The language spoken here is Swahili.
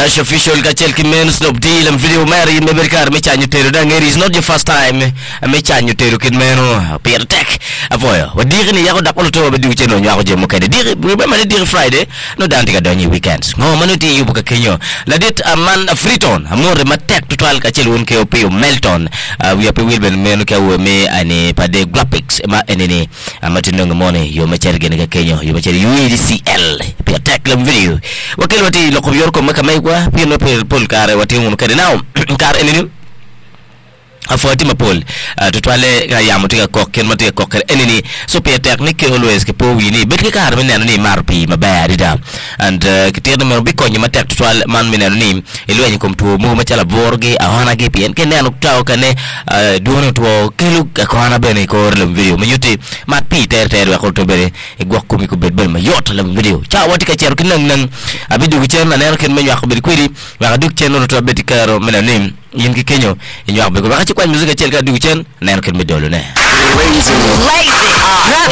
Nash official kachel kimen Snoop deal and video Mary meberkar me chanyu teru dangeri is not your first time me chanyu teru kidmeno Pierre Tech avoyo wadiri ni yako dakolo to bedi cheno nyako jemo kede diri remember diri Friday no dantika donyi weekends ngo manuti yubuka Kenya ladit man Freeton amore matek total kachel unke opio Melton we ape wilben menu ka me ani pade graphics ma enene amatindong mone yo machergene ka Kenya yo macheri UEDCL Pierre Tech lam video wakil wati lokobior ko makamay kwa pino pol kare wati un kare now kare enene afoti mapol tutwale ya mutika kokken matika kokker enini so pe technique always ke po wini bet ke kar men ni marpi mabari da and kitendo mer biko nyima tek tutwale man men ni elwenyi komtu mo machala borgi awana ge pien ke nenu taw kane duono to kelu akwana bene ko lem video menyuti mat pi ter wa to bere e gokko mi ko bet bel ma yot lem video cha wati ka cher kinan nan abidu gi chen na ken men yak ber kwiri wa duk chen no to bet karo men ni yingi Kenya inyo akbe ko baka kwa music chel ka du chen na ken medolo ne lazy